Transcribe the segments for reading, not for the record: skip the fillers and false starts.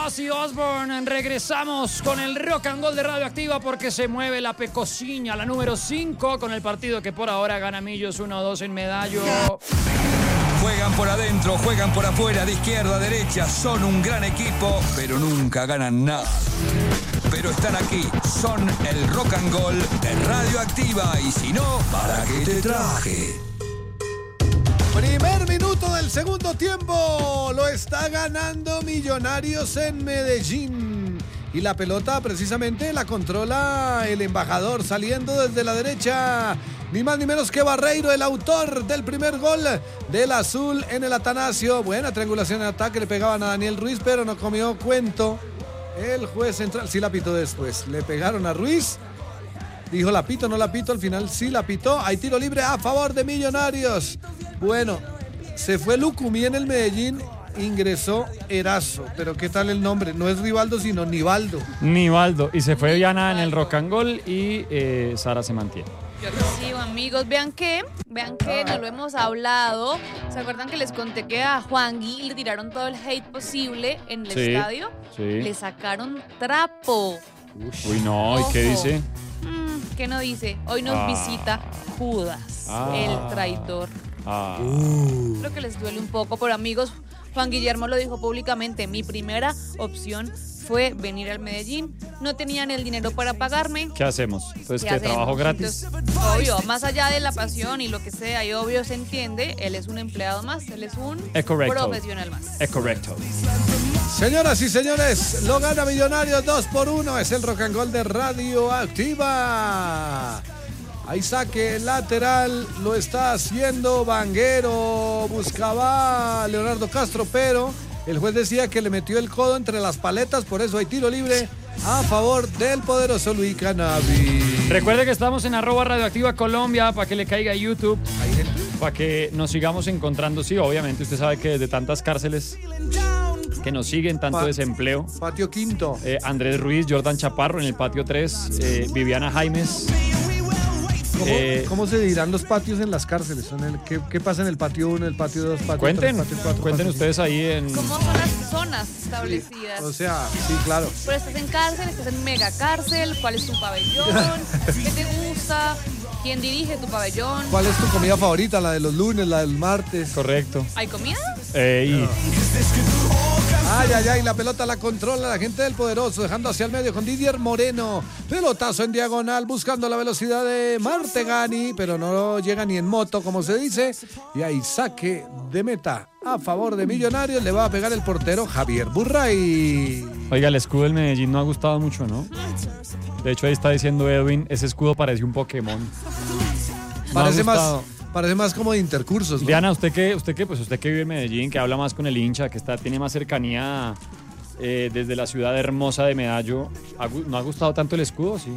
Ozzy Osbourne. Regresamos con el Rock and Roll de Radioactiva porque se mueve la pecociña, la número 5, con el partido que por ahora gana Millos 1-2 en Medallo. Juegan por adentro, juegan por afuera, de izquierda a derecha. Son un gran equipo, pero nunca ganan nada. Pero están aquí, son el Rock and Roll de Radioactiva. Y si no, ¿para qué te traje? Primer minuto del segundo tiempo. Lo está ganando Millonarios en Medellín. Y la pelota precisamente la controla el embajador saliendo desde la derecha. Ni más ni menos que Barreiro, el autor del primer gol del azul en el Atanasio. Buena triangulación en ataque, le pegaban a Daniel Ruiz, pero no comió cuento. El juez central sí la pitó después. Le pegaron a Ruiz. Dijo la pito, no la pito, al final sí la pitó. Hay tiro libre a favor de Millonarios. Bueno, se fue Lucumí en el Medellín, ingresó Erazo. Pero ¿qué tal el nombre? No es Rivaldo, sino Nivaldo. Nivaldo. Y se fue Diana en el Rock and Roll y Sara se mantiene. Yo recibo, amigos. Vean que no lo hemos hablado. ¿Se acuerdan que les conté que a Juangui le tiraron todo el hate posible en el estadio? Sí. Le sacaron trapo. Uy, no, ¿y qué dice? ¿Qué no dice? Hoy nos visita Judas, el traidor. Creo que les duele un poco, pero amigos, Juan Guillermo lo dijo públicamente. Mi primera opción fue venir al Medellín. No tenían el dinero para pagarme. ¿Qué hacemos? Entonces, ¿qué trabajo gratis? Entonces, obvio, más allá de la pasión y lo que sea, y obvio se entiende, él es un empleado más, él es un profesional más. Es correcto. Señoras y señores, lo gana Millonarios 2-1. Es el Rock and Roll de Radioactiva. Ahí saque lateral, lo está haciendo Vanguero. Buscaba a Leonardo Castro, pero el juez decía que le metió el codo entre las paletas. Por eso hay tiro libre a favor del poderoso Luis Cannabis. Recuerde que estamos en @Radioactiva Colombia para que le caiga a YouTube. Para que nos sigamos encontrando. Sí, obviamente, usted sabe que desde tantas cárceles que nos siguen, tanto desempleo. Patio quinto. Andrés Ruiz, Jordan Chaparro en el patio 3, Viviana Jaimes. ¿Cómo se dirán los patios en las cárceles? ¿Qué pasa en el patio 1, el patio 2, patio 3, patio 4? Cuenten ustedes ahí en... ¿Cómo son las zonas establecidas? O sea, sí, claro. Pero estás en cárcel, estás en mega cárcel. ¿Cuál es tu pabellón? ¿Qué te gusta? ¿Quién dirige tu pabellón? ¿Cuál es tu comida favorita? ¿La de los lunes, la del martes? Correcto. ¿Hay comida? Ay, la pelota la controla la gente del poderoso, dejando hacia el medio con Didier Moreno. Pelotazo en diagonal, buscando la velocidad de Martegani, pero no llega ni en moto, como se dice. Y ahí saque de meta a favor de Millonarios, le va a pegar el portero Javier Burray. Oiga, el escudo del Medellín no ha gustado mucho, ¿no? De hecho, ahí está diciendo Edwin, ese escudo parece un Pokémon. Parece más como de intercursos, ¿no? Diana, usted que vive en Medellín, que habla más con el hincha, que tiene más cercanía desde la ciudad hermosa de Medallo, ¿no ha gustado tanto el escudo? Sí.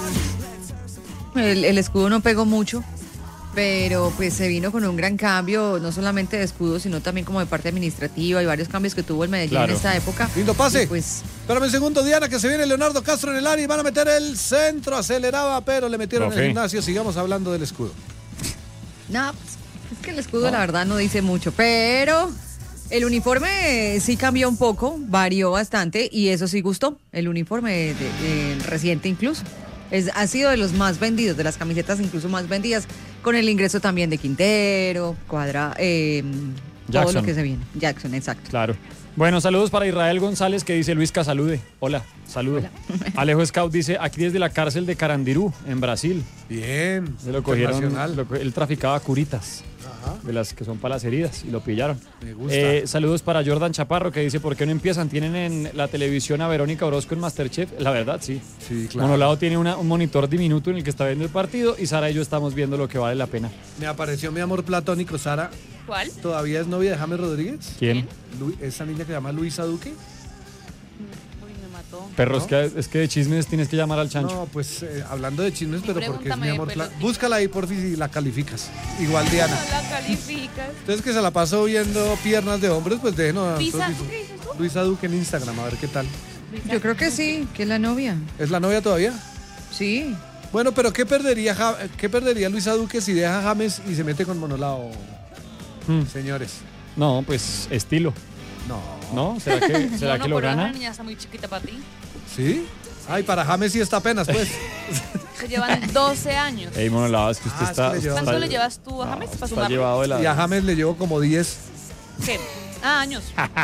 El escudo no pegó mucho, pero pues se vino con un gran cambio, no solamente de escudo, sino también como de parte administrativa y varios cambios que tuvo el Medellín en esta época. Lindo pase. Pues, espérame un segundo, Diana, que se viene Leonardo Castro en el área y van a meter el centro, aceleraba, pero le metieron en el gimnasio. Sigamos hablando del escudo. No, pues, es que el escudo la verdad no dice mucho, pero el uniforme sí cambió un poco, varió bastante y eso sí gustó, el uniforme reciente incluso. Ha sido de los más vendidos, de las camisetas incluso más vendidas, con el ingreso también de Quintero, todo lo que se viene. Jackson, exacto. Claro. Bueno, saludos para Israel González, que dice Luisca, salude. Hola, salude. Hola. Alejo Scout dice, aquí desde la cárcel de Carandirú, en Brasil. Bien. Se lo cogieron, él traficaba curitas. Ajá. De las que son para las heridas, y lo pillaron. Me gusta. Saludos para Jordan Chaparro, que dice, ¿por qué no empiezan? ¿Tienen en la televisión a Verónica Orozco en Masterchef? La verdad, sí. Sí, claro. Monolado tiene un monitor diminuto en el que está viendo el partido, y Sara y yo estamos viendo lo que vale la pena. Me apareció mi amor platónico, Sara. ¿Cuál? ¿Todavía es novia de James Rodríguez? ¿Quién? Esa niña que se llama Luisa Duque. Uy, me mató. Perro, ¿no? es que de chismes tienes que llamar al chancho. No, pues hablando de chismes, pero porque es mi amor. Pues, búscala ahí, porfi, y la calificas. Igual Diana. La calificas. Entonces que se la pasó viendo piernas de hombres, pues déjenos. ¿Luisa Duque dices tú? Luisa Duque en Instagram, a ver qué tal. Yo creo que sí, que es la novia. ¿Es la novia todavía? Sí. Bueno, pero ¿qué perdería Luisa Duque si deja a James y se mete con Monolao? Señores. No, pues estilo. ¿No? ¿Será que lo gana? La niña está muy chiquita para ti. ¿Sí? Ay, para James sí está apenas, pues. Se llevan 12 años. Ey, Monolado, es que usted está... ¿Cuánto le llevas tú a James para Está sumarlo? llevado de la... Y a James le llevo como 10. ¿Qué? Años.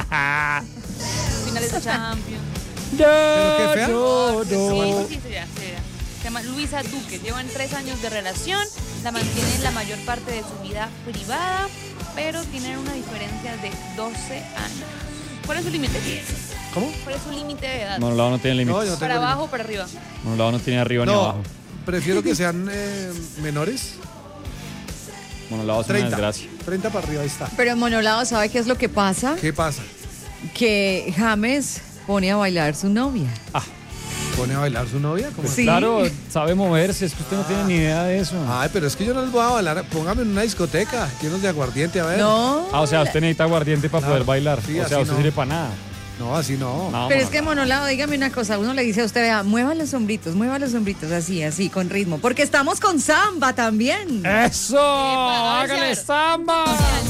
Finales de Champions. ¿Pero qué fea? Sí, se llama Luisa Duque. Llevan 3 años de relación. La mantienen la mayor parte de su vida privada, pero tienen una diferencia de 12 años. ¿Cuál es su límite? ¿Cómo? ¿Cuál es su límite de edad? Monolado no tiene límites. No, yo no tengo ¿Para abajo o para arriba? Monolado no tiene arriba ni No, abajo. prefiero que sean menores. Monolado es una 30. desgracia. 30 para arriba, ahí está. Pero Monolado, ¿sabe qué es lo que pasa? ¿Qué pasa? Que James pone a bailar su novia. ¿Pone a bailar su novia? ¿Cómo? Sí. Claro, sabe moverse, es que usted no tiene ni idea de eso. Ay, pero es que yo no les voy a bailar. Póngame en una discoteca, llenos de aguardiente, a ver. No. O sea, usted necesita aguardiente para Claro. poder bailar. Sí, o sea, así usted no. sirve para nada. No, así no. No, Pero es que Monolado. Monolado, dígame una cosa, uno le dice a usted, vea, mueva los hombritos, así, con ritmo. Porque estamos con samba también. ¡Eso! ¡Hágale samba!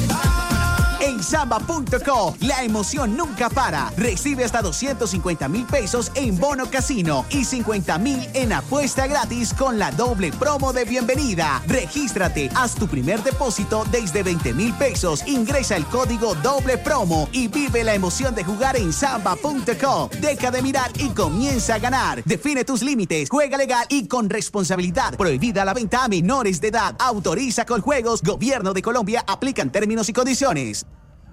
En Samba.co, la emoción nunca para. Recibe hasta 250,000 pesos en bono casino y 50,000 en apuesta gratis con la doble promo de bienvenida. Regístrate, haz tu primer depósito desde 20,000 pesos. Ingresa el código doble promo y vive la emoción de jugar en Samba.co. Deja de mirar y comienza a ganar. Define tus límites, juega legal y con responsabilidad. Prohibida la venta a menores de edad. Autoriza Coljuegos, Gobierno de Colombia. Aplican términos y condiciones.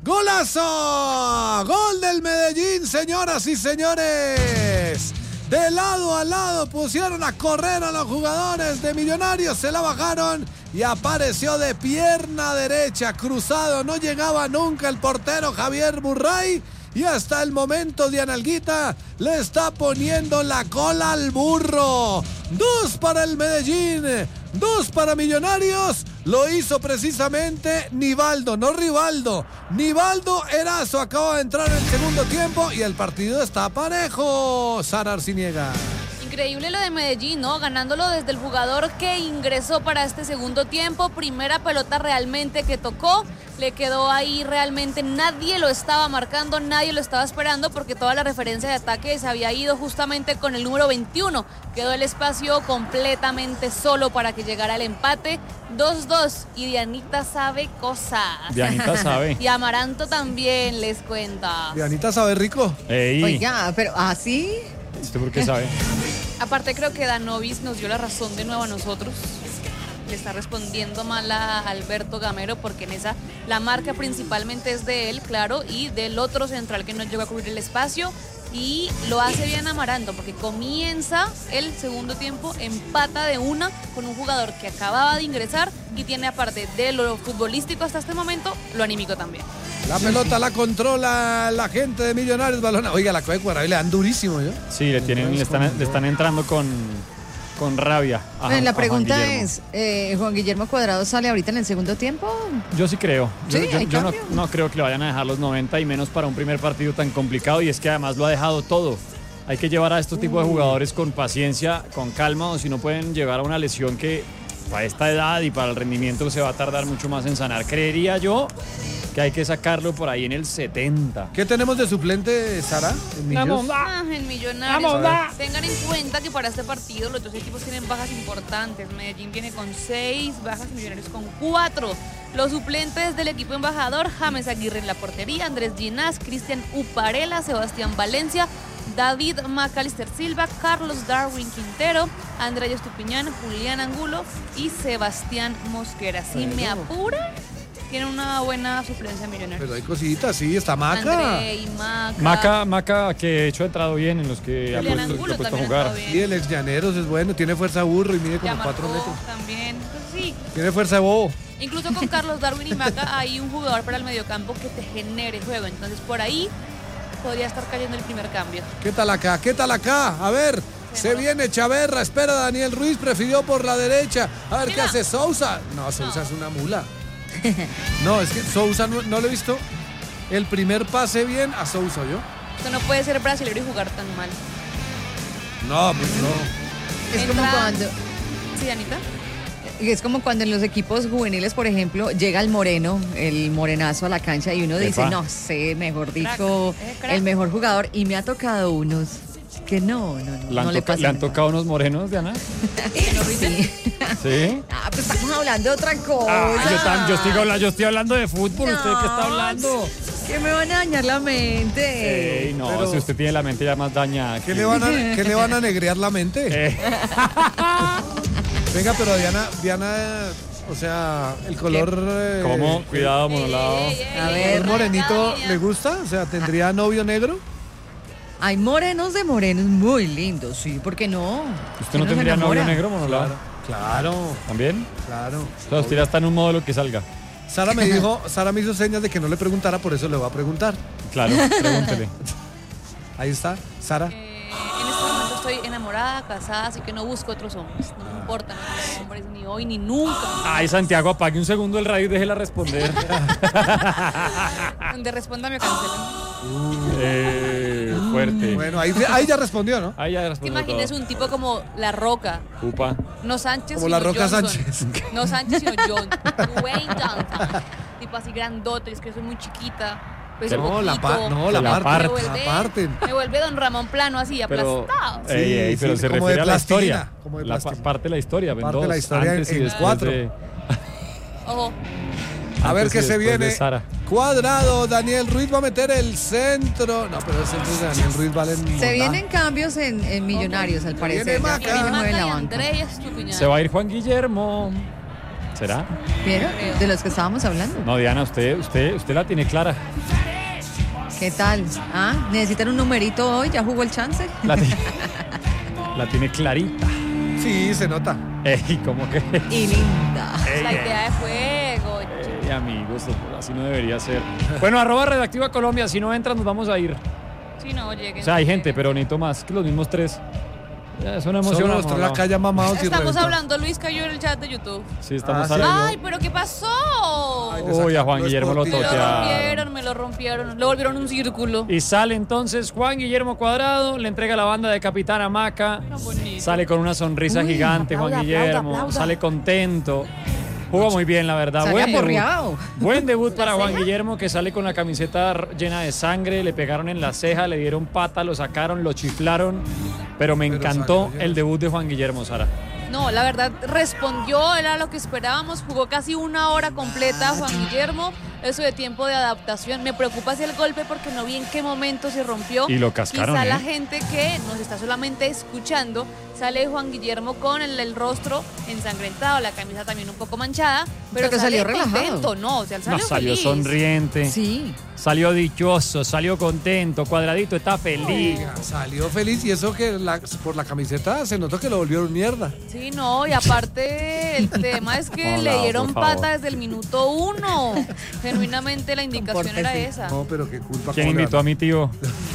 ¡Golazo! ¡Gol del Medellín, señoras y señores! De lado a lado pusieron a correr a los jugadores de Millonarios, se la bajaron y apareció de pierna derecha, cruzado, no llegaba nunca el portero Javier Burray. Y hasta el momento Diana Alguita le está poniendo la cola al burro. 2 para el Medellín, 2 para Millonarios. Lo hizo precisamente Nivaldo, no Rivaldo. Nivaldo Erazo acaba de entrar en el segundo tiempo y el partido está parejo. Sara Arciniega. Increíble lo de Medellín, ¿no? Ganándolo desde el jugador que ingresó para este segundo tiempo. Primera pelota realmente que tocó. Le quedó ahí realmente, nadie lo estaba marcando, nadie lo estaba esperando porque toda la referencia de ataque se había ido justamente con el número 21. Quedó el espacio completamente solo para que llegara el empate. 2-2 y Dianita sabe cosas. Dianita sabe. Y Amaranto también les cuenta. Dianita sabe rico. Ey, Oiga, pero ¿así? ¿usted por qué sabe? Aparte creo que Danovis nos dio la razón de nuevo a nosotros. Le está respondiendo mal a Alberto Gamero porque en esa la marca principalmente es de él, claro, y del otro central que no llegó a cubrir el espacio. Y lo hace bien Amaranto porque comienza el segundo tiempo, empata de una con un jugador que acababa de ingresar y tiene, aparte de lo futbolístico hasta este momento, lo anímico también. La pelota la controla la gente de Millonarios. Balón. Oiga, la coge Cuadrado y le dan durísimo, ¿yo? Sí, le están entrando con rabia. La a pregunta Juan Guillermo. es, ¿Juan Guillermo Cuadrado sale ahorita en el segundo tiempo? Yo sí creo. Sí, hay Yo cambio. no creo que le vayan a dejar los 90 y menos para un primer partido tan complicado y es que además lo ha dejado todo. Hay que llevar a estos tipos de jugadores con paciencia, con calma, o si no pueden llevar a una lesión que para esta edad y para el rendimiento se va a tardar mucho más en sanar. Creería yo que hay que sacarlo por ahí en el 70. ¿Qué tenemos de suplente, Sara? En Millos? En Millonarios. Vamos, va. Tengan en cuenta que para este partido los dos equipos tienen bajas importantes. Medellín viene con 6 bajas, Millonarios con 4. Los suplentes del equipo embajador: James Aguirre en la portería, Andrés Ginás, Cristian Uparela, Sebastián Valencia, David Macalister Silva, Carlos Darwin Quintero, Andrea Estupiñán, Julián Angulo y Sebastián Mosquera. Si me apuran, tienen una buena suplencia Millonarios. Pero hay cositas, sí, está Maca. André y Maca. Maca, que de hecho ha entrado bien en los que ha Julián puesto, Angulo lo ha puesto a también ha jugar. estado bien. Y el ex Llaneros es bueno, tiene fuerza burro y mide como Ya 4 marcó metros. también. Entonces, sí, Tiene fuerza de bobo. incluso con Carlos Darwin y Maca hay un jugador para el mediocampo que te genere juego. Entonces por ahí podría estar cayendo el primer cambio. ¿Qué tal acá? ¿Qué tal acá? A ver, se viene Chaverra, espera Daniel Ruiz, prefirió por la derecha. A ver qué Mira. hace Sousa. No, Sousa es una mula. No, es que Sousa no lo he visto. El primer pase bien a Sousa, ¿yo? Usted no puede ser brasileño y jugar tan mal. No, pues no. Es como Entra- cuando... ¿Sí, Anita? Y es como cuando en los equipos juveniles, por ejemplo, llega el moreno, el morenazo a la cancha y uno dice, no sé, mejor dicho, el mejor jugador. Y me ha tocado unos que no le pasa ¿Le han nada. tocado unos morenos, Diana? Sí. ¿Sí? Pues estamos hablando de otra cosa. Yo estoy hablando de fútbol. ¿Usted qué está hablando? Que me van a dañar la mente. No, Pero- si usted tiene la mente ya más dañada. ¿Qué le van a negrear la mente? Venga, pero Diana, o sea, el color... ¿Cómo? Cuidado, monolado. A ¿El ver, morenito le gusta? O sea, ¿tendría novio negro? hay morenos de morenos muy lindos, sí, ¿por qué no? ¿Usted no se tendría novio enamora? negro, monolado? Claro, ¿También? claro. O sea, usted ya está en un modelo que salga. Sara me hizo señas de que no le preguntara, por eso le voy a preguntar. Claro, pregúntele. Ahí está, Sara. En este momento estoy enamorada, casada, así que no busco otros hombres. No me importa, no tengo hombres ni hoy ni nunca. Ay, Santiago, apague un segundo el radio y déjela responder. Donde responda me cancelan. Fuerte. Bueno, ahí ya respondió, ¿no? Ahí ya ¿Te respondió imaginas todo. un tipo como La Roca? Upa. No Sánchez, Como sino La Roca Johnson. Sánchez. No Sánchez, sino Dwayne Johnson. Tipo así grandote, es que soy muy chiquita. Peso No, la poquito. parte. parte. Me vuelve Don Ramón Plano así, Pero, aplastado. pero sí, se como refiere de a la plastilina, historia. como de La plastilina. parte de la historia. ven Parte de dos, la historia antes y en después cuatro. de- Ojo. A ver antes qué y se después de viene. Sara. Cuadrado, Daniel Ruiz va a meter el centro. No, pero el centro de Daniel Ruiz valen. Se mondá. vienen cambios en Millonarios, al parecer. Viene Ya Maca. se mueve la y banca. André y Estupiñán. Se va a ir Juan Guillermo. ¿Será? ¿Vieron? De los que estábamos hablando. No, Diana, usted la tiene clara. ¿Qué tal? ¿Ah? ¿Necesitan un numerito hoy? ¿Ya jugó el chance? La tiene clarita. Sí, se nota. Ey, ¿cómo que? Y linda. La idea de juego. Ey, amigos, así no debería ser. Bueno, @Redactiva Colombia, si no entran nos vamos a ir. Sí, no, lleguen. O sea, hay gente, pero necesito más que los mismos tres. Ya, eso no emociona. Solo los tres mamá. acá ya mamados y Estamos reventados. hablando, Luis cayó en el chat de YouTube. Sí, estamos Ah, sí. hablando. Ay, pero ¿qué pasó? Ay, Uy, a Juan no es Guillermo por lo ti. totearon. Me lo rompieron, lo volvieron un círculo. Y sale entonces Juan Guillermo Cuadrado, le entrega la banda de Capitán a Maca, bonito. sale con una sonrisa Uy, gigante Juan aplauda, Guillermo, aplauda. sale contento, jugó muy bien la verdad, Sale buen debut. aporreado. Buen debut para Juan Guillermo que sale con la camiseta llena de sangre, le pegaron en la ceja, le dieron pata, lo sacaron, lo chiflaron, pero me encantó salió, el debut de Juan Guillermo, Sara. No, la verdad respondió, era lo que esperábamos, jugó casi una hora completa Juan Guillermo, eso de tiempo de adaptación, me preocupa si el golpe porque no vi en qué momento se rompió. Y lo cascaron, Quizá ¿eh? la gente que nos está solamente escuchando, sale Juan Guillermo con el rostro ensangrentado, la camisa también un poco manchada, pero Pero sale salió relajado. contento, no, o sea, él No, salió salió feliz. sonriente, Sí. salió dichoso, salió contento, Cuadradito está feliz. Oiga, salió feliz y eso que por la camiseta se notó que lo volvieron mierda. Sí, no, y aparte el tema es que Hola, le dieron por favor. pata desde el minuto 1. Genuinamente la indicación era Compórtese. esa. No, pero qué culpa. ¿Quién ¿cómo le invitó a mi tío?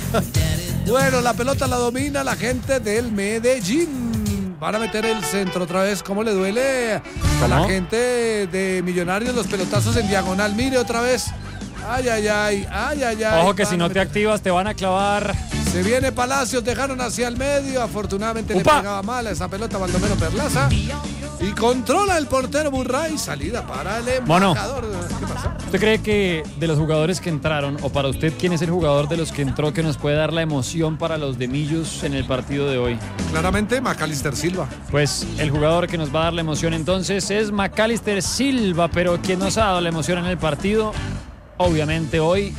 Bueno, la pelota la domina la gente del Medellín. Van a meter el centro otra vez. ¿Cómo le duele a la ¿Cómo? gente de Millonarios los pelotazos en diagonal? Mire otra vez. Ay, ay, ay, ay, ay, ay. Ojo que Van si a no te meter- activas te van a clavar. Se viene Palacios, dejaron hacia el medio. Afortunadamente ¡Upa! le pegaba mal a esa pelota Baldomero Perlaza. Y controla el portero Murray. Salida para el Mono. embajador. ¿Qué pasó? ¿Usted cree que de los jugadores que entraron, o para usted, quién es el jugador de los que entró que nos puede dar la emoción para los de Millos en el partido de hoy? Claramente Macalister Silva. Pues el jugador que nos va a dar la emoción entonces es Macalister Silva, pero quien nos ha dado la emoción en el partido, obviamente hoy,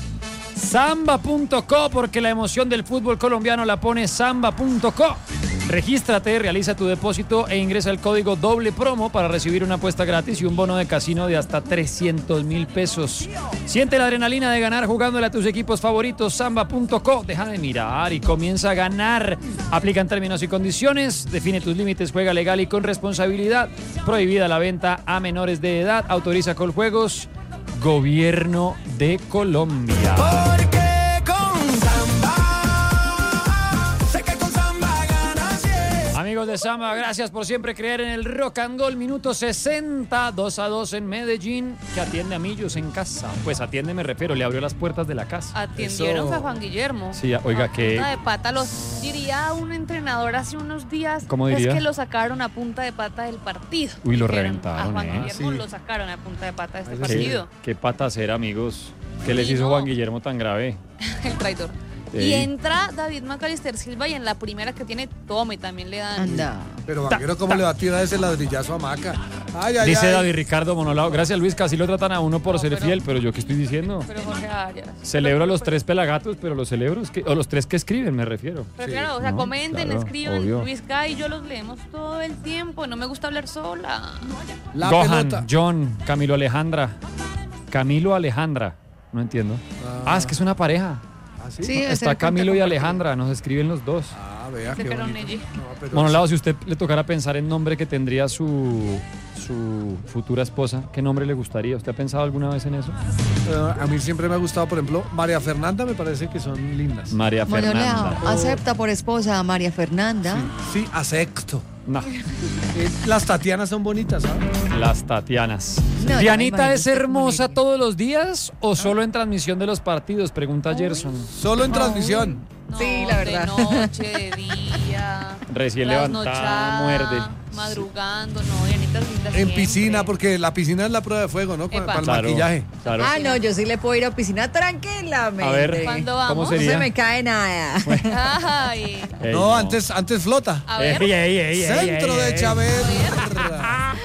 Samba.co, porque la emoción del fútbol colombiano la pone Samba.co. Regístrate, realiza tu depósito e ingresa el código doble promo para recibir una apuesta gratis y un bono de casino de hasta 300.000 pesos. Siente la adrenalina de ganar jugándole a tus equipos favoritos. Samba.co. Deja de mirar y comienza a ganar. Aplican términos y condiciones. Define tus límites. Juega legal y con responsabilidad. Prohibida la venta a menores de edad. Autoriza Coljuegos. Gobierno de Colombia. Porque con Samba, sé que con Samba ganas bien. Amigos de Samba. Gracias por siempre creer en el Rock and Roll. Minuto 60, 2-2 en Medellín, que atiende a Millos en casa. Pues atiende, me refiero, le abrió las puertas de la casa. Atendieron a Juan Guillermo. Sí, oiga, que... punta de pata los diría un entrenador hace unos días. ¿Cómo diría? Es que lo sacaron a punta de pata del partido. Uy, lo Dijeron, reventaron, a Juan Guillermo Sí. lo sacaron a punta de pata de este partido. ¿Qué patas era, amigos? ¿Qué Y les hizo no. Juan Guillermo tan grave? El traidor. Sí. Y entra David Macalister Silva y en la primera que tiene, tome, también le dan. Anda. Pero Vanguero, ¿cómo le va a tirar ese ladrillazo a Maca? Ay, ay, Dice ay. David Ricardo Monolao. Gracias, Luis, casi lo tratan a uno por ser pero- fiel, pero yo qué estoy diciendo. Pero Jorge Arias. Celebro a los 3 pelagatos, pero los celebro, o los 3 que escriben, me refiero. Pero claro, o sea, No, comenten, claro, escriban. obvio. Luis K y yo los leemos todo el tiempo. No me gusta hablar sola. La Gohan, pelota. John, Camilo Alejandra. No entiendo. Es que es una pareja. ¿Ah, sí? Sí, Está ese Camilo y cuenta Alejandra, nos escriben los dos. Ah, vea, Se qué quedaron bonito. allí. No, pero Monolao, si usted le tocara pensar en nombre que tendría su futura esposa, ¿qué nombre le gustaría? ¿Usted ha pensado alguna vez en eso? a mí siempre me ha gustado, por ejemplo, María Fernanda, me parece que son lindas. María Monolao Fernanda. acepta por esposa a María Fernanda. Sí, acepto. No, Las Tatianas son bonitas, ¿sabes? las Tatianas. No, ya me ¿Dianita imagino es que hermosa como todos los días o solo en transmisión de los partidos? Pregunta Gerson. Solo en transmisión. No, Sí, la verdad. De noche, de día. Recién levantada, trasnochada, muerde. Madrugando, no, Dianitas lindas En siempre. piscina, porque la piscina es la prueba de fuego, ¿no? Epa. Para el Claro, maquillaje. claro. Ah, no, yo sí le puedo ir a piscina tranquilamente. A ver, ¿Cuándo ¿cómo vamos? No sería? se me cae nada. Ay, Ey, No, antes flota. a ver. Centro de Chaverra.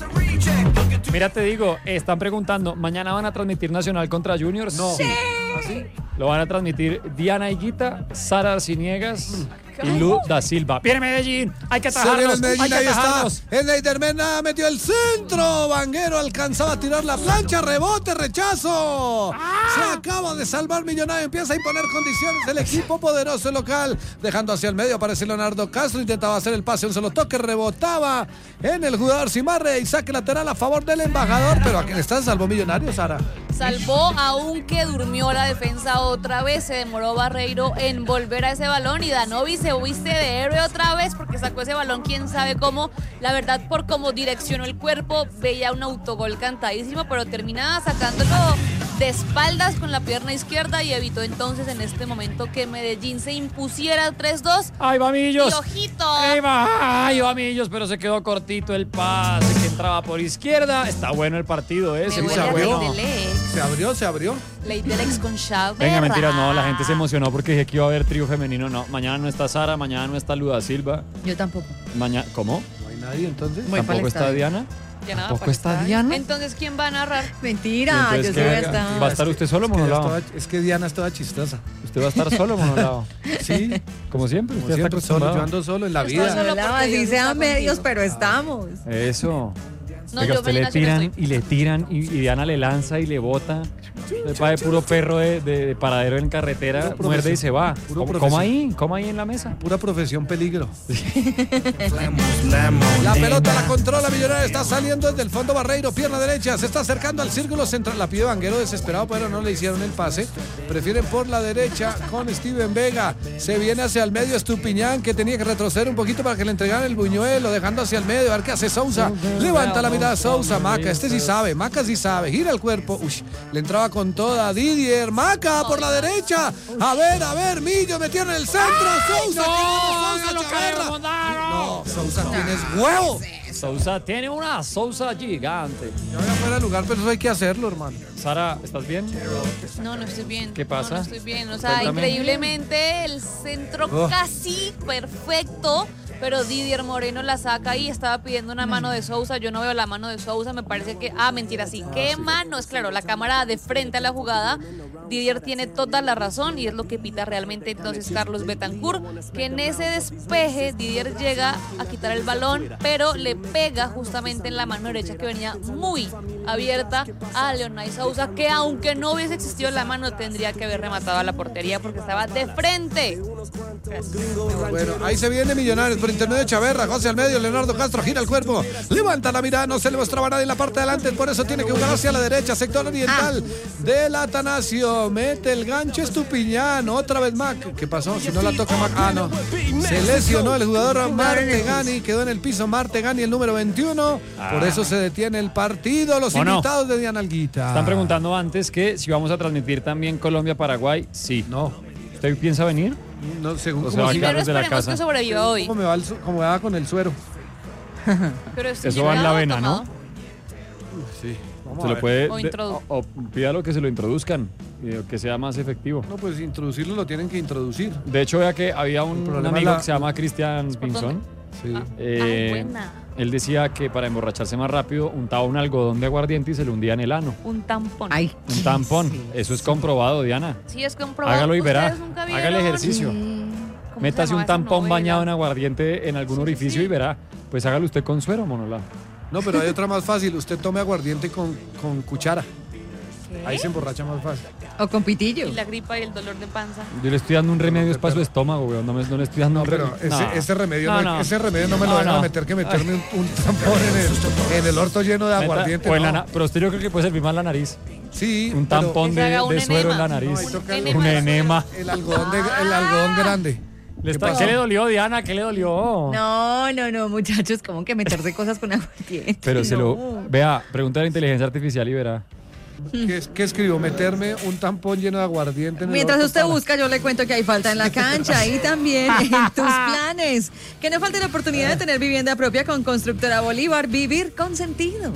Mira, te digo, están preguntando, ¿mañana van a transmitir Nacional contra Juniors? No. Sí. Lo van a transmitir Diana Higuita, Sara Arciniegas y Lu da Silva. ¡Viene Medellín! ¡Hay que Se viene atajarlos! el Medellín, ¡Hay que ahí está. atajarlos! El Neidermena metió el centro. Vanguero alcanzaba a tirar la plancha. Rebote, rechazo. Se acaba de salvar Millonario. Empieza a imponer condiciones el equipo poderoso local. Dejando hacia el medio aparece Leonardo Castro. Intentaba hacer el pase, un solo toque. Rebotaba en el jugador Cimarre y saque lateral a favor del embajador. Pero ¿a quién está? Salvó Millonario, Sara. Salvó, aunque durmió la defensa otra vez. Se demoró Barreiro en volver a ese balón y Danovi se viste de héroe otra vez porque sacó ese balón, quién sabe cómo. La verdad, por cómo direccionó el cuerpo, veía un autogol cantadísimo, pero terminaba sacándolo de espaldas con la pierna izquierda y evitó entonces en este momento que Medellín se impusiera 3-2. ¡Ay, va Millos! Y ojito. ¡Ay, va Millos! Pero se quedó cortito el pase que entraba por izquierda. Está bueno el partido Me ese. huele muy a bueno. Ley del Ex. Se abrió. Ley del Ex con Chávez. Venga, mentiras, no, la gente se emocionó porque dije que iba a haber trío femenino. No, mañana no está Sara, mañana no está Luda Silva. Yo tampoco. Mañana, ¿cómo? No hay nadie entonces. Voy para ¿Tampoco el está estadio. Diana? Ya nada, ¿Tampoco para está estar. Diana? Entonces, ¿quién va a narrar? Mentira, yo Entonces, sí ¿qué? voy a estar. ¿Va a estar usted solo, Es que ella Monolao? es que Diana estaba chistosa. ¿Usted va a estar solo, Monolao? Sí, Como siempre, como usted está siempre, solo, acostumbrado. yo ando solo en la Está vida. solo. Hola, porque así Dios está sean medios, contigo. pero estamos. Eso. No, Oiga, yo usted le mañana sí no tiran estoy. y le tiran y Diana le lanza y le bota. Le paga de puro perro de paradero en carretera, Puro muerde y profesión. se va. Puro ¿Cómo profesión. cómo ahí en la mesa? Pura profesión peligro. La pelota la controla Millonario, está saliendo desde el fondo Barreiro, pierna derecha, se está acercando al círculo central. La pide Vanguero desesperado, pero no le hicieron el pase. Prefieren por la derecha con Steven Vega. Se viene hacia el medio Estupiñán, que tenía que retroceder un poquito para que le entregaran el buñuelo, dejando hacia el medio. A ver qué hace Sousa. Levanta la mirada Sousa. Maca, este sí sabe. Maca sí sabe. Gira el cuerpo. Uy, le entraba con toda Didier. Maca por la derecha. A ver, Millo metieron en el centro. Sousa, Sousa, Chaverra. No, Sousa, tienes huevo. Sousa tiene una Sousa gigante. Ya voy a fuera de lugar, pero eso hay que hacerlo, hermano. Sara, ¿estás bien? No, no estoy bien. ¿Qué pasa? No estoy bien. O sea, Cuéntame. increíblemente el centro Oh. casi perfecto. Pero Didier Moreno la saca y estaba pidiendo una mano de Sousa. Yo no veo la mano de Sousa. Me parece que. Mentira, sí. ¿Qué mano? Es claro, la cámara de frente a la jugada. Didier tiene toda la razón y es lo que pita realmente entonces Carlos Betancourt. Que en ese despeje Didier llega a quitar el balón, pero le pega justamente en la mano derecha que venía muy, abierta a Leonay Sousa, que aunque no hubiese existido la mano, tendría que haber rematado a la portería porque estaba de frente. Bueno, ahí se viene Millonarios por intermedio de Chaverra, José al medio, Leonardo Castro gira el cuerpo, levanta la mirada, no se le mostraba nadie en la parte de adelante, por eso tiene que jugar hacia la derecha, sector oriental del Atanasio, mete el gancho Estupiñán, otra vez Mac. ¿Qué pasó? Si no la toca Mac, no. Se lesionó el jugador Martegani, quedó en el piso Martegani, el número 21, por eso se detiene el partido. Los invitados de Diana Alguita. Están preguntando antes que si vamos a transmitir también Colombia-Paraguay. Sí. No. ¿Usted piensa venir? No, según se va a siga. quedar desde la Esperemos casa. que sobreviva hoy. ¿Cómo me va con el suero? Pero Eso va en la vena, ¿no? Sí. Se lo puede O pídalo que se lo introduzcan, que sea más efectivo. No, pues introducirlo lo tienen que introducir. De hecho, vea que había un problema amigo es que se llama Cristian Pinzón. Sí. Buena. Él decía que para emborracharse más rápido untaba un algodón de aguardiente y se lo hundía en el ano. Un tampón. Ay, Un tampón. Eso es comprobado, Diana. Sí, es comprobado. Hágalo y verá. ¿Ustedes nunca Haga el vieron? ejercicio. ¿Cómo Métase se un llama esa tampón novela? bañado en aguardiente en algún orificio y verá. Pues hágalo usted con suero, Monola. No, pero hay otra más fácil. Usted tome aguardiente con cuchara. ¿Qué? Ahí se emborracha más fácil. o con pitillo. Y la gripa y el dolor de panza. Yo le estoy dando un remedio es para su estómago, weón. No le estoy dando un Pero remedio. ese remedio No. ese remedio no me lo No, van a no. meter que meterme un tampón en el orto lleno de aguardiente. O en no. pero usted yo creo que puede servir más la nariz. Sí, Un pero tampón Que se haga un de suero en la enema. nariz. No, ahí toca el- Un enema. el algodón grande. ¿Qué le dolió, Diana? ¿Qué le dolió? No, muchachos, como que meterse cosas con aguardiente. Pero se lo... No. Vea, pregunta a la inteligencia artificial y verá. ¿Qué escribo? Meterme un tampón lleno de aguardiente en el Mientras orto usted para- busca, yo le cuento que hay falta en la cancha y también en tus planes. Que no falte la oportunidad de tener vivienda propia con Constructora Bolívar. Vivir con sentido.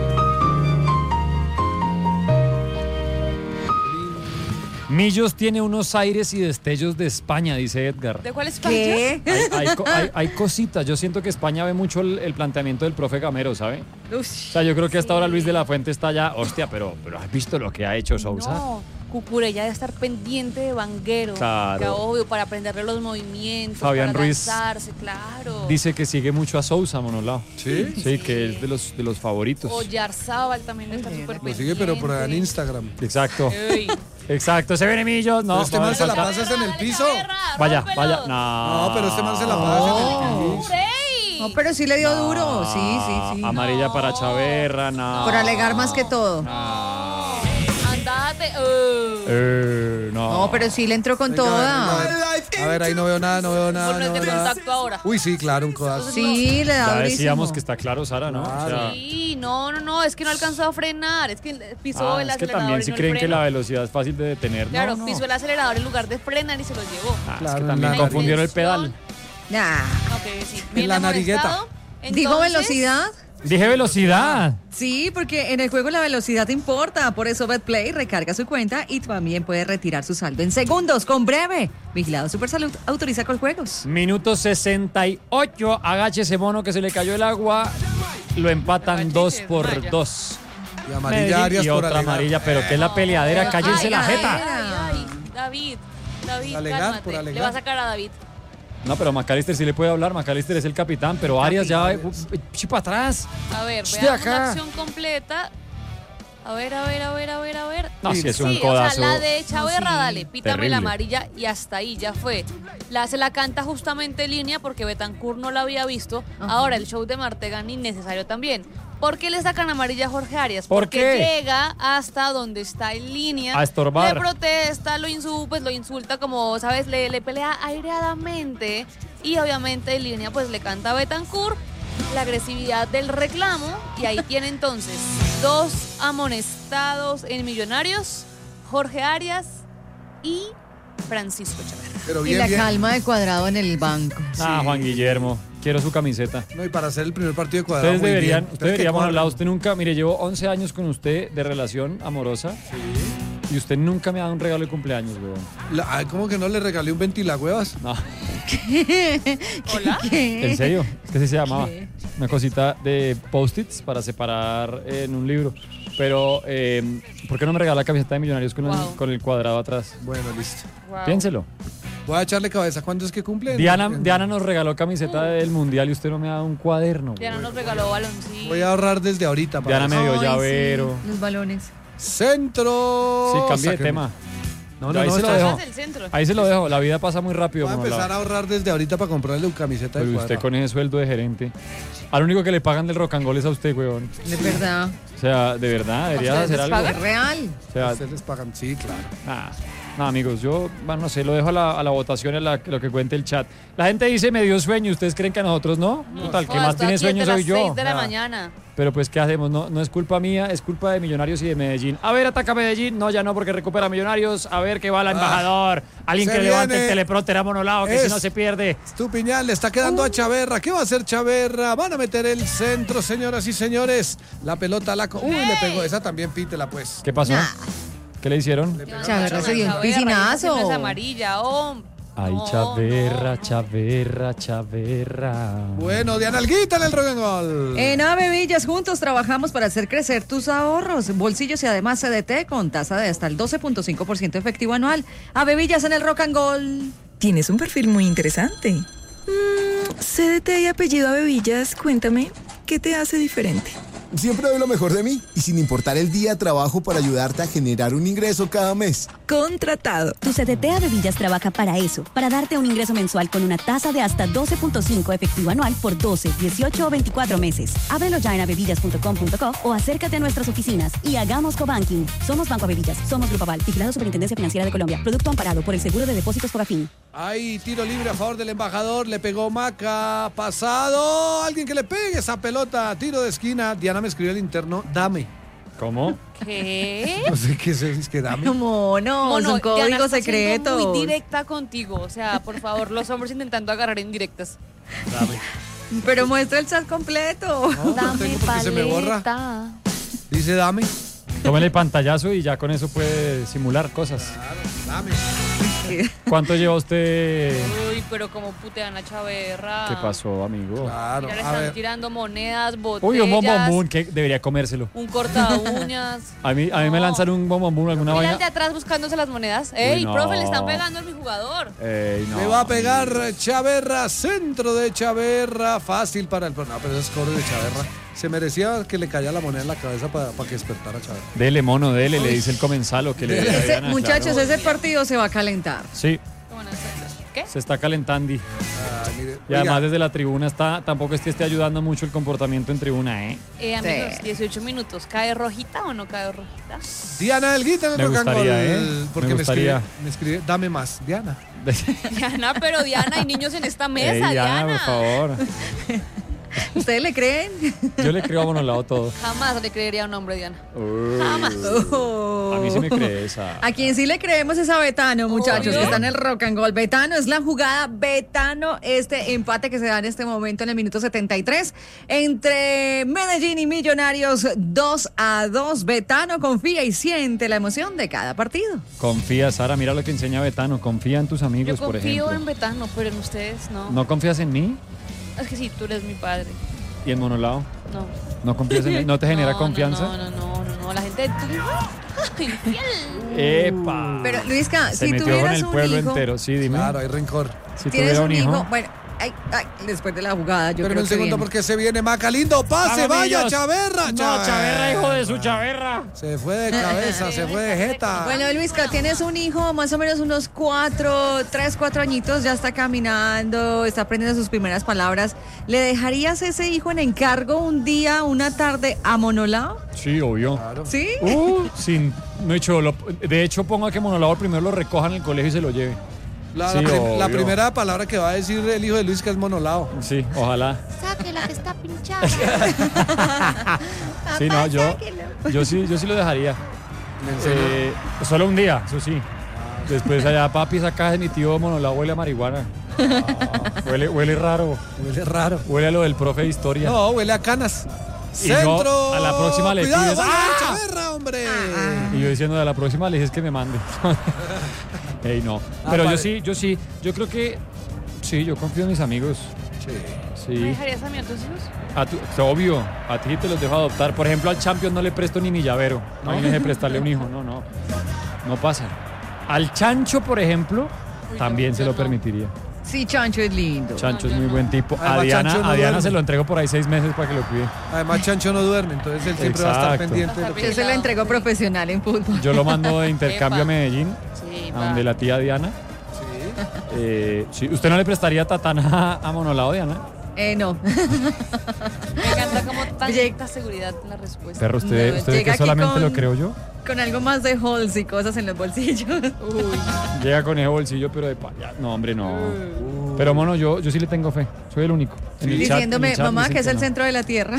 Millos tiene unos aires y destellos de España, dice Edgar. ¿De cuál es España? ¿Qué? Hay cositas. Yo siento que España ve mucho el planteamiento del profe Gamero, ¿sabe? O sea, yo creo que hasta ahora Luis de la Fuente está ya, hostia, pero ¿has visto lo que ha hecho Sousa? No, Cucurella debe estar pendiente de Vanguero. Claro. Que obvio, para aprenderle los movimientos, Fabián para Ruiz lanzarse, claro. Dice que sigue mucho a Sousa, Monolao. ¿Sí? Sí, que es de los favoritos. O Yarzábal también está súper Lo pendiente. sigue, pero por allá en Instagram. Exacto. Ey. Exacto, se viene Millos. No, Pero este no, man se la falta- pasa en el piso. Vaya, rómpelo. vaya. No. No, pero este man se la pasa en el piso. ¡Ey! No, pero sí le dio duro. Sí. Amarilla para Chaverra, no. Por alegar más que todo. Andate. No. No, pero sí le entró con Venga, toda. A ver, ahí no veo nada. Golpes de contacto ahora. Uy, sí, claro, un codazo. Sí, le da Ya durísimo. decíamos que está claro, Sara, ¿no? Claro. O sea, Sí, no, es que no alcanzó a frenar, es que pisó el es que acelerador también y si no creen el que freno. la velocidad es fácil de detener. Claro, no. pisó el acelerador en lugar de frenar y se lo llevó. Es Claro, que en también la confundieron el nariz. pedal. Nah. Ok, sí. En Bien la amonestado. narigueta. ¿Digo Entonces, velocidad? Dije velocidad. Sí, porque en el juego la velocidad importa. Por eso BetPlay recarga su cuenta y también puede retirar su saldo en segundos con Breve. Vigilado Supersalud autoriza con juegos. Minuto 68. Agache ese mono que se le cayó el agua. Lo empatan 2 por vaya. 2. Y amarilla Arias y por otra alegar. amarilla, pero que es la peleadera, cállense la ay, jeta. Ay, David, Alegar, cálmate. por alegar. Le va a sacar a David. No, pero McAllister sí le puede hablar, McAllister es el capitán, pero Arias ya para atrás. A ver, Estoy veamos acá. la acción completa. A ver. No, sí, es un Sí, codazo. o sea, la de Chaverra, dale, pítame terrible. la amarilla y hasta ahí, ya fue. Se la canta justamente en línea porque Betancourt no la había visto. Ahora, el show de Martegani innecesario también. ¿Por qué le sacan amarilla a Jorge Arias? ¿Por Porque qué? llega hasta donde está en línea. A estorbar. Le protesta, lo insulta como, ¿sabes? Le pelea aireadamente. Y obviamente en línea pues le canta a Betancourt la agresividad del reclamo. Y ahí tiene entonces 2 amonestados en Millonarios, Jorge Arias y Francisco Chaverra. Pero Y bien, la bien. calma de Cuadrado en el banco. Ah, Juan Guillermo, quiero su camiseta. No, y para hacer el primer partido de Cuadrado. Ustedes muy deberían, bien. ustedes deberíamos que hablar, corren. usted nunca, mire, llevo 11 años con usted de relación amorosa. Y usted nunca me ha dado un regalo de cumpleaños, weón. Ay, ¿cómo que no le regalé un ventilahuevas? No, Hola. en serio, es que así se llamaba. Una cosita de post-its para separar en un libro. Pero, ¿por qué no me regala la camiseta de Millonarios con, Wow. con el cuadrado atrás? Bueno, listo. Wow. Piénselo. Voy a echarle cabeza. ¿Cuándo es que cumple? Diana nos regaló camiseta del Mundial y usted no me ha dado un cuaderno. Diana nos regaló baloncito. Voy a ahorrar desde ahorita. Diana me dio llavero. Sí, los balones. Centro. Sí, cambié de Sáquenme. tema. No, Ahí se lo dejo. El centro. Ahí se lo dejo. La vida pasa muy rápido. Voy a empezar a ahorrar desde ahorita para comprarle una camiseta de Pero cuadra. usted con ese sueldo de gerente. Al único que le pagan del Rock and Roll es a usted, weón. De verdad. O sea, de verdad, deberías ¿Ustedes hacer les algo. pagan? Es real. O sea, Ustedes les pagan, sí, claro. no, amigos, yo, bueno, no sé, lo dejo a la votación, a lo que cuente el chat. La gente dice, me dio sueño, ¿ustedes creen que a nosotros no? Total, que más tiene sueño soy yo. 6 de la mañana. Pero pues, ¿qué hacemos? No es culpa mía, es culpa de Millonarios y de Medellín. A ver, ataca Medellín. No, ya no, porque recupera Millonarios. A ver, qué va el embajador. Alguien se que levante viene. el teleprompter a Monolao, que si no se pierde. Estupiñán le está quedando a Chaverra. ¿Qué va a hacer Chaverra? Van a meter el centro, señoras y señores. La pelota Uy, le pegó. Esa también pítela, pues. ¿Qué pasó? ¿Qué le hicieron? Chaverra se dio un piscinazo. Es amarilla, Ay, No, Chaverra, no. Chaverra. Bueno, Diana Alguita en el Rock and Roll. En Avevillas juntos trabajamos para hacer crecer tus ahorros, bolsillos y además CDT con tasa de hasta el 12.5% efectivo anual. Avevillas en el Rock and Roll. Tienes un perfil muy interesante. CDT y apellido Avevillas, cuéntame, ¿qué te hace diferente? Siempre doy lo mejor de mí y sin importar el día trabajo para ayudarte a generar un ingreso cada mes. Contratado. Tu CDT Avevillas trabaja para eso, para darte un ingreso mensual con una tasa de hasta 12.5 efectivo anual por 12, 18 o 24 meses. Ábrelo ya en avevillas.com.co o acércate a nuestras oficinas y hagamos cobanking. Somos Banco Avevillas, somos Grupo Aval, vigilado Superintendencia Financiera de Colombia. Producto amparado por el Seguro de Depósitos Fogafín. Hay tiro libre a favor del embajador. Le pegó Maca. Pasado. Alguien que le pegue esa pelota. Tiro de esquina. Diana me escribió el interno. Dame. ¿Cómo? ¿Qué? No sé qué es que dame. No, es un código Diana está secreto. siendo muy directa contigo. O sea, por favor, los hombres intentando agarrar indirectas. Dame. Pero muestra el chat completo. No, no tengo porque se me borra. paleta. Dice dame. Tómele el pantallazo y ya con eso puede simular cosas. Claro, dame. ¿Cuánto lleva usted? Uy, pero como putean a Chaverra. ¿Qué pasó, amigo? Claro. Mira, le A están ver. tirando monedas, botellas. Uy, un bombombún, que debería comérselo. Un corta uñas. A mí me lanzan un bombombún, alguna Mira vaina. el de atrás buscándose las monedas. ¡Ey, no. profe, le están pegando a mi jugador! Ey, no. Le va a pegar Chaverra. Centro de Chaverra. Fácil para el... No, pero ese es cobro de Chaverra. Se merecía que le cayera la moneda en la cabeza para que despertara Chaverra. Dele, mono, dele, le dice el comensalo que le dé a Ese, Diana, muchachos, claro. ese partido se va a calentar. Sí, ¿Qué? se está calentando. Ah, mire. Y además Oiga, desde la tribuna tampoco es que esté ayudando mucho el comportamiento en tribuna, ¿eh? Amigos, Sí. 18 minutos. ¿Cae rojita o no cae rojita? Diana Alguita en el Me Rock and gustaría, Roll. ¿eh? Porque Me gustaría. me escribe, dame más. Diana. Diana, pero Diana, hay niños en esta mesa, Ey, Diana. por favor. ¿Ustedes le creen? Yo le creo a Monolao todo. Jamás le creería a un hombre, Diana. Jamás. A mí sí me cree esa. A quien sí le creemos es a Betano, muchachos, Obvio. que está en el Rock and Roll. Betano es la jugada. Betano, este empate que se da en este momento en el minuto 73 entre Medellín y Millonarios 2-2. Betano confía y siente la emoción de cada partido. Confía, Sara, mira lo que enseña Betano. Confía en tus Yo amigos, por confío ejemplo. en Betano, pero en ustedes no. ¿No confías en mí Es que sí, tú eres mi padre. y en Monolao? No. ¿No confías en mí? ¿No te genera No, confianza? No. La gente. Infiel. ¡Epa! Pero Luisca, Se si metió con tuvieras el un pueblo hijo, entero. Sí, dime. Claro, hay rencor. Si tienes tuviera un hijo, bueno, después de la jugada, yo Pero creo un que segundo viene. porque se viene Maca. Lindo pase. ¡Vamos, Vaya, niños! Chaverra. No, Chaverra, hijo de su Chaverra. Se fue de cabeza, se fue de jeta. Bueno, Luisca, tienes un hijo, más o menos unos 3, 4 añitos, ya está caminando, está aprendiendo sus primeras palabras. ¿Le dejarías ese hijo en encargo un día, una tarde a Monolao? Sí, obvio. ¿Sí? De hecho, pongo a que Monolao primero lo recoja en el colegio y se lo lleve. La, Sí, la obvio. primera palabra que va a decir el hijo de Luis que es Monolao. Sí, ojalá. Saque la que está pinchada. Sí, no, yo sí lo dejaría. Solo un día, eso sí. Después allá, papi, esa caja de mi tío Monolao huele a marihuana. Huele raro. Huele raro. Huele a lo del profe de historia. No, huele a canas. Y no, Centro. a la próxima le Cuidado, pides, vaya, ¡ah! Chaverra, hombre. Y yo diciendo, a la próxima le dices que me mande. Ey, no. Pero vale. yo creo que sí, yo confío en mis amigos. Sí. ¿Me Sí. dejarías a mí a tus hijos? Obvio, a ti te los dejo adoptar. Por ejemplo, al Champion no le presto ni mi llavero. No hay que prestarle un hijo, no pasa. Al Chancho, por ejemplo, también se lo permitiría. Sí, Chancho es lindo. Chancho es muy buen tipo. Además, A Diana, Chancho no a Diana duerme. se lo entrego por ahí 6 meses para que lo cuide. Además, Chancho no duerme, entonces él siempre va a estar Exacto. pendiente de lo que... Yo se lo entrego profesional en fútbol. Yo lo mando de intercambio a Medellín, Sí, a va. donde la tía Diana. Sí. ¿Usted no le prestaría tatana a Monolao, Diana? No. Me encanta como tanta seguridad en la respuesta. Perro, usted No, ve llega que aquí solamente con- lo creo yo. Con algo más de halls y cosas en los bolsillos. Llega con ese bolsillo, pero de paya. No, hombre, no. Pero mono, yo sí le tengo fe. Soy el único. En el chat- Diciéndome, en el chat mamá, dicen que es el no. centro de la tierra.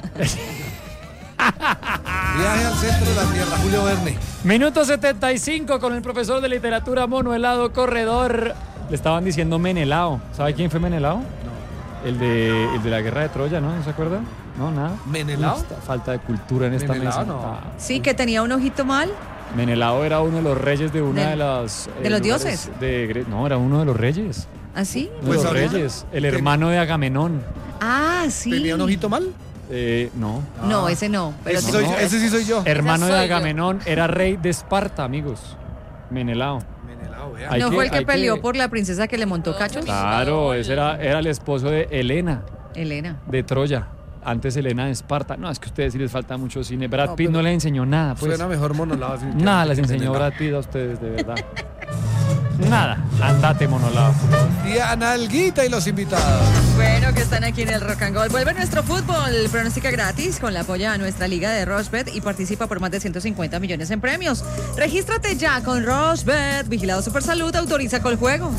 Viaje al centro de la tierra, Julio Verne. Minuto 75 con el profesor de literatura Mono Helado Corredor. Le estaban diciendo Menelao. ¿Sabe quién fue Menelao? No. El de la guerra de Troya, ¿no? ¿No se acuerda? No, nada. ¿Menelao? Esta falta de cultura en esta Menelao, mesa. no. Sí, que tenía un ojito mal. Menelao era uno de los reyes de una Del- de las... ¿de los lugares dioses? No, era uno de los reyes. ¿Así? Uno Pues de los ahorita- reyes. El hermano de Agamenón. Ah, sí. ¿Tenía un ojito mal? No. No, ese no. Pero Ese, sí. ese sí soy yo. Hermano de soy yo. Agamenón era rey de Esparta, amigos. Menelao. Menelao, vea. Hay ¿No fue el que hay peleó por la princesa que le montó cachos? Claro, ese era el esposo de Helena, Elena. de Troya. Antes Helena de Esparta. No, es que a ustedes sí les falta mucho cine. Brad No, Pitt pero no les enseñó nada, pues. Suena mejor Monolao. definitivamente, Nada les que enseñó Menelao. Brad Pitt a ustedes, de verdad. Nada. Andate, Monolao. Diana Alguita y los invitados. Bueno, que están aquí en el Rock and Roll. Vuelve nuestro fútbol. Pronóstica gratis con la apoya a nuestra liga de Rochebet y participa por más de 150 millones en premios. Regístrate ya con Rochebet. Vigilado Supersalud. Autoriza con el juego.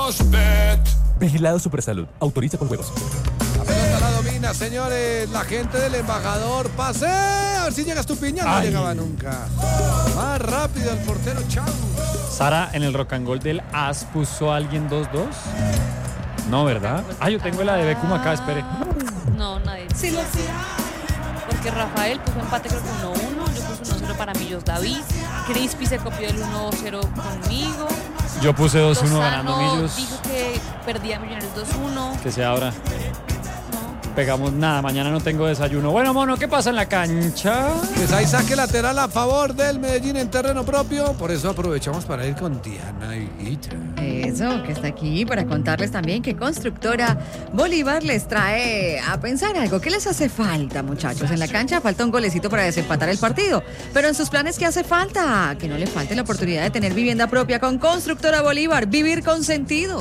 Vigilado Supersalud. Autoriza con juegos. La pelota la domina, señores. La gente del embajador. Pase. A ver si llegas tu piña. No llegaba nunca. Más rápido el portero. Chau. Sara, en el Rock and Roll del AS puso a alguien 2-2. No, ¿verdad? Yo tengo la de Becum acá, espere. No, nadie. Sí, porque Rafael puso empate creo que 1-1, yo puse 1-0 para Millos David, Crispy se copió el 1-0 conmigo. Yo puse 2-1 Lozano ganando Millos. dijo que perdía Millonarios 2-1. Que sea ahora. Pegamos nada, mañana no tengo desayuno. Bueno, mono, ¿qué pasa en la cancha? Pues hay saque lateral a favor del Medellín en terreno propio. Por eso aprovechamos para ir con Diana Alguita. Eso, que está aquí para contarles también que Constructora Bolívar les trae a pensar algo. ¿Qué les hace falta, muchachos? En la cancha falta un golecito para desempatar el partido. Pero en sus planes, ¿qué hace falta? Que no le falte la oportunidad de tener vivienda propia con Constructora Bolívar. Vivir con sentido.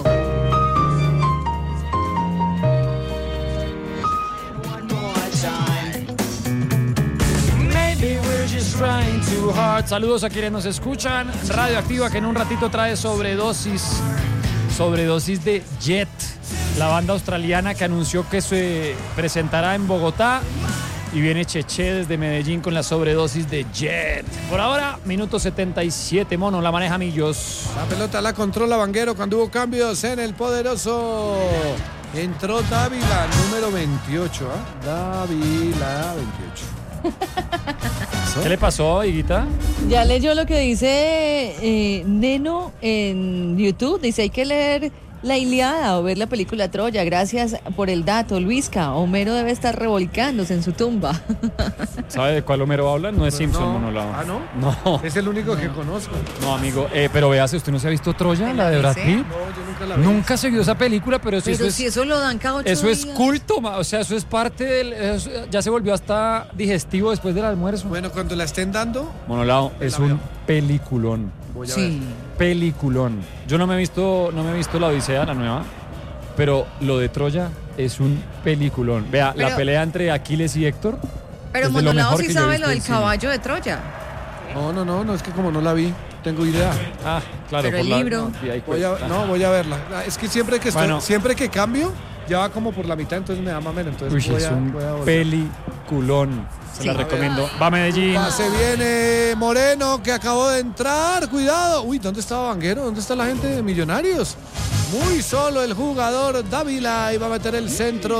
Saludos a quienes nos escuchan. Radioactiva, que en un ratito trae sobredosis de Jet, la banda australiana que anunció que se presentará en Bogotá. Y viene Cheche desde Medellín con la sobredosis de Jet. Por ahora, minuto 77, mono, la maneja Millos. La pelota la controla Vanguero cuando hubo cambios en el poderoso. Entró Dávila, número 28. Dávila, 28. ¿Qué le pasó, Higuita? Ya leyó lo que dice Neno en YouTube. Dice, hay que leer La Ilíada o ver la película Troya. Gracias por el dato, Luisca. Homero debe estar revolcándose en su tumba. ¿Sabe de cuál Homero habla? No es Simpson, no. Monolao. ¿Ah, no? No. Es el único que conozco. No, amigo. Pero véase, ¿usted no se ha visto Troya, la de Brad Pitt? No, yo nunca la vi. Nunca se vio esa película, pero eso, Pero eso si es... eso lo dan cada 8 Eso es días. culto, o sea, eso es parte del... ya se volvió hasta digestivo después del almuerzo. Bueno, cuando la estén dando, Monolao, es un peliculón. voy a Sí. Peliculón. Yo no me he visto la Odisea, la nueva, pero lo de Troya es un peliculón. Vea, la Pero- pelea entre Aquiles y Héctor. Pero es de lo Monolao mejor sí que yo he sabe visto lo del en cine. caballo de Troya. ver. No, es que como no la vi, tengo idea. Ah, claro. Pero por el la- libro. no, ahí Voy a, cuesta. no, voy a verla. Es que siempre que Bueno. siempre que cambio, ya va como por la mitad, entonces me da más menos. Entonces Uy, voy es a un volver. peliculón. Se Sí. la recomiendo. Va Medellín. Se viene Moreno, que acabó de entrar. Cuidado. Uy, ¿dónde estaba Vanguero? ¿Dónde está la gente de Millonarios? Muy solo el jugador Dávila. Y va a meter el centro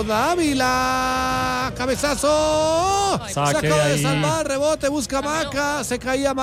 Dávila. Cabezazo. Se Saque acaba de ahí. salvar. Rebote. Busca Maca. Se caía Maca.